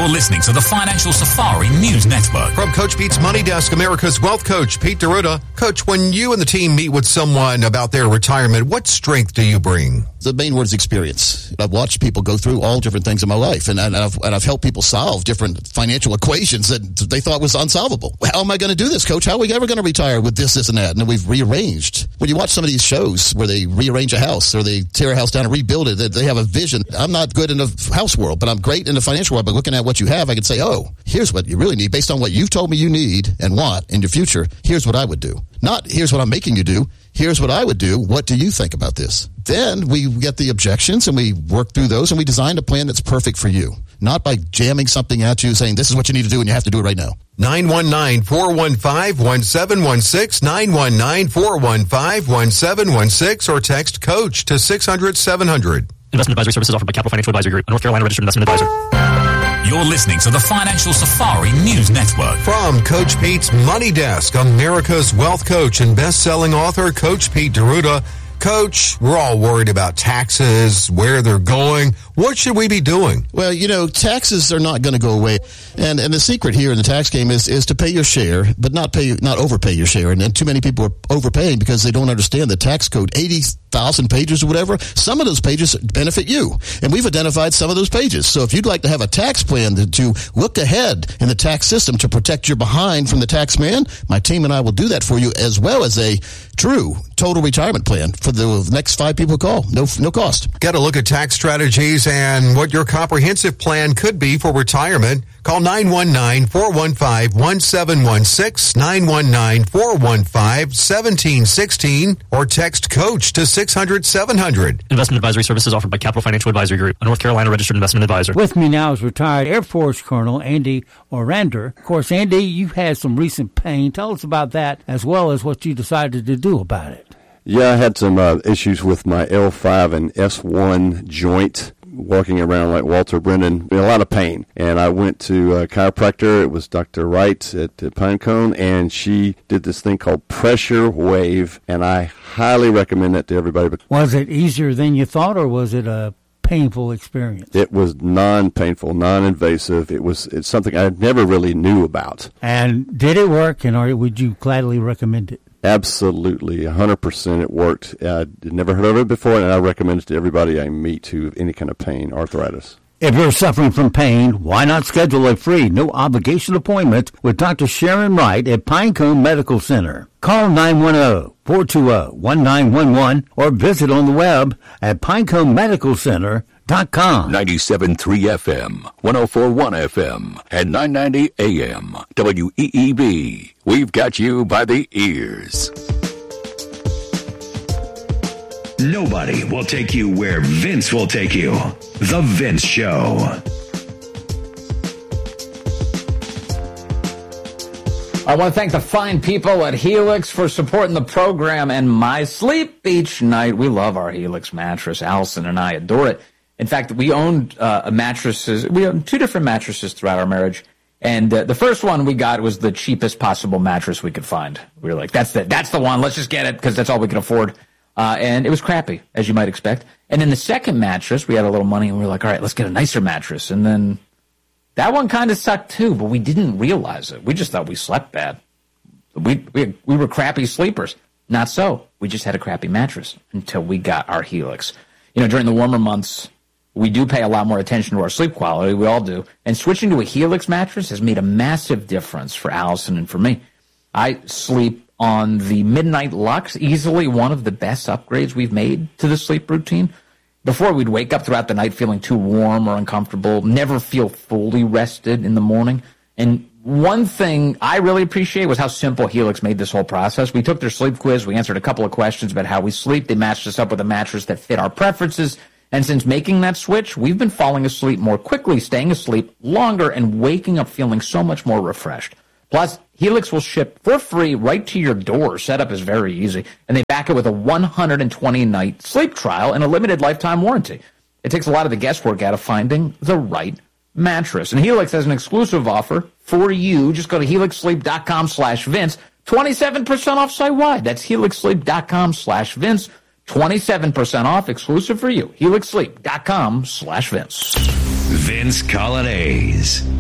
You're listening to the Financial Safari News Network. From Coach Pete's Money Desk, America's Wealth Coach, Pete D'Arruda. Coach, when you and the team meet with someone about their retirement, what strength do you bring? The main word is experience. I've watched people go through all different things in my life, and I've helped people solve different financial equations that they thought was unsolvable. How am I going to do this, Coach? How are we ever going to retire with this, and that? And we've rearranged. When you watch some of these shows where they rearrange a house or they tear a house down and rebuild it, they have a vision. I'm not good in the house world, but I'm great in the financial world. But looking at what you have, I can say, oh, here's what you really need. Based on what you've told me you need and want in your future, here's what I would do. Not here's what I'm making you do. Here's what I would do. What do you think about this? Then we get the objections and we work through those and we design a plan that's perfect for you. Not by jamming something at you saying this is what you need to do and you have to do it right now. 919-415-1716, 919-415-1716, or text COACH to 600-700. Investment advisory services offered by Capital Financial Advisory Group, a North Carolina registered investment advisor. You're listening to the Financial Safari News Network. From Coach Pete's Money Desk, America's Wealth Coach and best-selling author, Coach Pete D'Arruda. Coach, we're all worried about taxes, where they're going. What should we be doing? Well, taxes are not going to go away. And the secret here in the tax game is to pay your share, but not overpay your share. And too many people are overpaying because they don't understand the tax code. 80,000 pages or whatever. Some of those pages benefit you. And we've identified some of those pages. So if you'd like to have a tax plan to look ahead in the tax system to protect your behind from the tax man, my team and I will do that for you, as well as a true total retirement plan for the next 5 people who call. No cost. Got to look at tax strategies and what your comprehensive plan could be for retirement. Call 919-415-1716, 919-415-1716, or text COACH to 600-700. Investment advisory services offered by Capital Financial Advisory Group, a North Carolina registered investment advisor. With me now is retired Air Force Colonel Andy Orander. Of course, Andy, you've had some recent pain. Tell us about that, as well as what you decided to do about it. Yeah, I had some issues with my L5 and S1 joint, walking around like Walter Brennan, a lot of pain. And I went to a chiropractor. It was Dr. Wright at Pinecone, and she did this thing called Pressure Wave, and I highly recommend that to everybody. Was it easier than you thought, or was it a painful experience? It was non-painful, non-invasive. It's something I never really knew about. And did it work, or would you gladly recommend it? Absolutely, 100% it worked. I'd never heard of it before, and I recommend it to everybody I meet who have any kind of pain, arthritis. If you're suffering from pain, why not schedule a free, no-obligation appointment with Dr. Sharon Wright at Pinecone Medical Center? Call 910-420-1911 or visit on the web at pineconemedicalcenter.com. 97.3 FM, 104.1 FM, and 990 AM. WEEB. We've got you by the ears. Nobody will take you where Vince will take you. The Vince Show. I want to thank the fine people at Helix for supporting the program and my sleep each night. We love our Helix mattress. Allison and I adore it. In fact, we owned mattresses. We owned 2 different mattresses throughout our marriage. And the first one we got was the cheapest possible mattress we could find. We were like, that's the one. Let's just get it because that's all we can afford. And it was crappy, as you might expect. And then the second mattress, we had a little money, and we were like, all right, let's get a nicer mattress. And then that one kind of sucked too, but we didn't realize it. We just thought we slept bad. We were crappy sleepers. Not so. We just had a crappy mattress until we got our Helix. During the warmer months, we do pay a lot more attention to our sleep quality. We all do. And switching to a Helix mattress has made a massive difference for Allison and for me. I sleep on the Midnight Lux, easily one of the best upgrades we've made to the sleep routine. Before, we'd wake up throughout the night feeling too warm or uncomfortable, never feel fully rested in the morning. And one thing I really appreciate was how simple Helix made this whole process. We took their sleep quiz. We answered a couple of questions about how we sleep. They matched us up with a mattress that fit our preferences. And since making that switch, we've been falling asleep more quickly, staying asleep longer, and waking up feeling so much more refreshed. Plus, Helix will ship for free right to your door. Setup is very easy. And they back it with a 120-night sleep trial and a limited lifetime warranty. It takes a lot of the guesswork out of finding the right mattress. And Helix has an exclusive offer for you. Just go to helixsleep.com/Vince. 27% off site-wide. That's helixsleep.com/Vince. 27% off, exclusive for you. helixsleep.com/Vince. Vince Colonnese.